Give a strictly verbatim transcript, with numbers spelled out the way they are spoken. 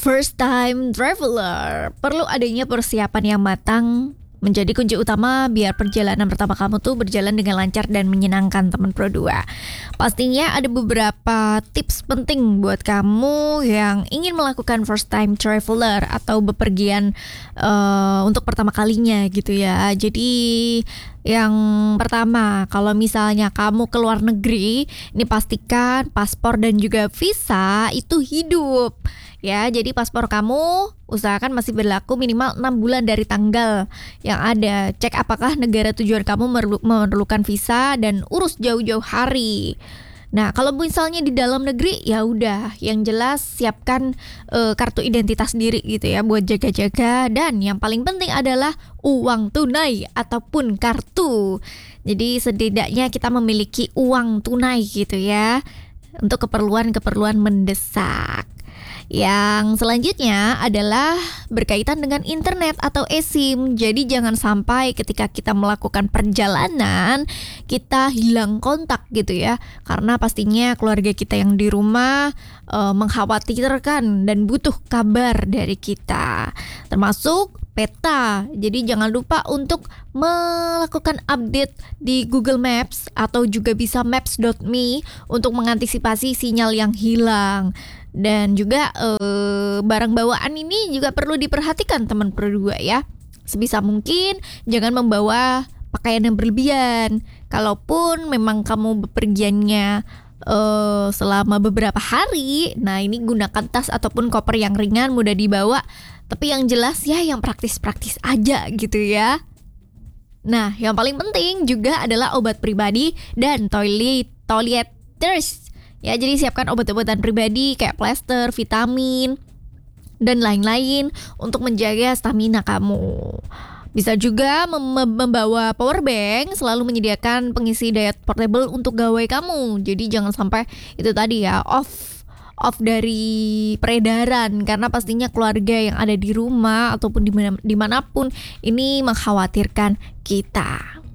First time traveler, perlu adanya persiapan yang matang menjadi kunci utama biar perjalanan pertama kamu tuh berjalan dengan lancar dan menyenangkan, teman Pro dua. Pastinya ada beberapa tips penting buat kamu yang ingin melakukan first time traveler atau bepergian uh, untuk pertama kalinya gitu ya. Jadi yang pertama, kalau misalnya kamu ke luar negeri, ini pastikan paspor dan juga visa itu hidup. Ya, jadi paspor kamu usahakan masih berlaku minimal enam bulan dari tanggal yang ada. Cek apakah negara tujuan kamu merlu- memerlukan visa dan urus jauh-jauh hari. Nah, kalau misalnya di dalam negeri ya udah, yang jelas siapkan uh, kartu identitas diri gitu ya buat jaga-jaga, dan yang paling penting adalah uang tunai ataupun kartu. Jadi setidaknya kita memiliki uang tunai gitu ya untuk keperluan-keperluan mendesak. Yang selanjutnya adalah berkaitan dengan internet atau eSIM. Jadi jangan sampai ketika kita melakukan perjalanan kita hilang kontak gitu ya. Karena pastinya keluarga kita yang di rumah e, mengkhawatirkan dan butuh kabar dari kita. Termasuk peta. Jadi jangan lupa untuk melakukan update di Google Maps atau juga bisa maps dot me untuk mengantisipasi sinyal yang hilang. Dan juga eh, barang bawaan ini juga perlu diperhatikan, teman Pro dua ya. Sebisa mungkin jangan membawa pakaian yang berlebihan. Kalaupun memang kamu bepergiannya eh, selama beberapa hari, nah ini gunakan tas ataupun koper yang ringan, mudah dibawa, tapi yang jelas ya yang praktis-praktis aja gitu ya. Nah, yang paling penting juga adalah obat pribadi dan toilet toiletries. Ya, jadi siapkan obat-obatan pribadi kayak plester, vitamin, dan lain-lain untuk menjaga stamina kamu. Bisa juga mem- membawa power bank, selalu menyediakan pengisi daya portable untuk gawai kamu. Jadi jangan sampai itu tadi ya, off off dari peredaran, karena pastinya keluarga yang ada di rumah ataupun dimana, dimanapun ini mengkhawatirkan kita.